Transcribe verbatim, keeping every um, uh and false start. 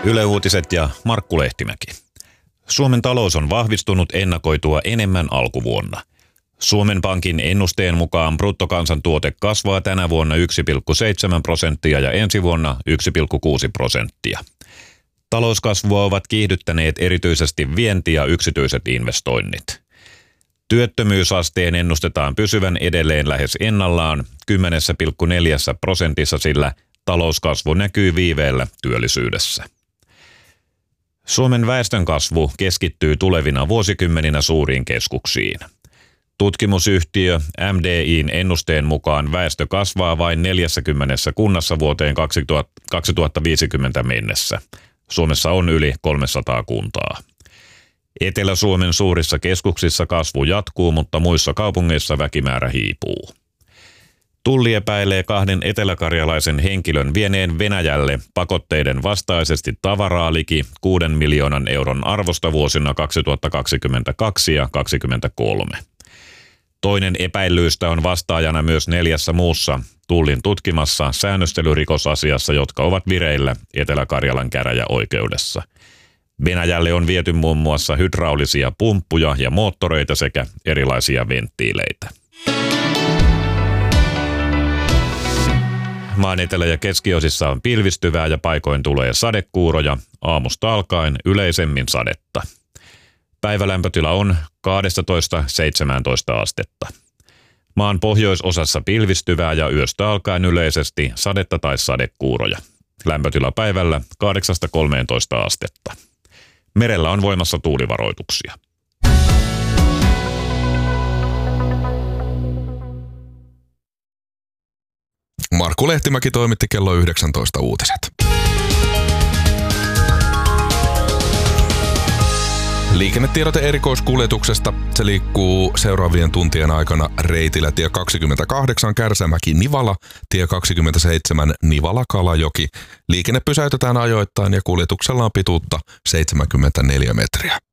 Yle Uutiset ja Markku Lehtimäki. Suomen talous on vahvistunut ennakoitua enemmän alkuvuonna. Suomen Pankin ennusteen mukaan bruttokansantuote kasvaa tänä vuonna yksi pilkku seitsemän prosenttia ja ensi vuonna yksi pilkku kuusi prosenttia. Talouskasvua ovat kiihdyttäneet erityisesti vienti ja yksityiset investoinnit. Työttömyysasteen ennustetaan pysyvän edelleen lähes ennallaan kymmenen pilkku neljä prosentissa, sillä talouskasvu näkyy viiveellä työllisyydessä. Suomen väestönkasvu keskittyy tulevina vuosikymmeninä suuriin keskuksiin. Tutkimusyhtiö M D I:n ennusteen mukaan väestö kasvaa vain neljässäkymmenessä kunnassa vuoteen kaksituhattaviisikymmentä mennessä. Suomessa on yli kolmesataa kuntaa. Etelä-Suomen suurissa keskuksissa kasvu jatkuu, mutta muissa kaupungeissa väkimäärä hiipuu. Tulli epäilee kahden eteläkarjalaisen henkilön vieneen Venäjälle pakotteiden vastaisesti tavaraa liki kuuden miljoonan euron arvosta vuosina kaksituhattakaksikymmentäkaksi ja kaksituhattakaksikymmentäkolme. Toinen epäillyistä on vastaajana myös neljässä muussa Tullin tutkimassa säännöstelyrikosasiassa, jotka ovat vireillä Etelä-Karjalan käräjäoikeudessa. Venäjälle on viety muun muassa hydraulisia pumppuja ja moottoreita sekä erilaisia venttiileitä. Maan etelä- ja keskiosissa on pilvistyvää ja paikoin tulee sadekuuroja, aamusta alkaen yleisemmin sadetta. Päivälämpötila on kaksitoista seitsemäntoista astetta. Maan pohjoisosassa pilvistyvää ja yöstä alkaen yleisesti sadetta tai sadekuuroja. Lämpötila päivällä kahdeksasta kolmeentoista astetta. Merellä on voimassa tuulivaroituksia. Markku Lehtimäki toimitti kello yhdeksäntoista uutiset. Liikennetiedote erikoiskuljetuksesta. Se liikkuu seuraavien tuntien aikana reitillä tie kaksikymmentäkahdeksan Kärsämäki-Nivala, tie kaksikymmentäseitsemän Nivala-Kalajoki. Liikenne pysäytetään ajoittain ja kuljetuksella on pituutta seitsemänkymmentäneljä metriä.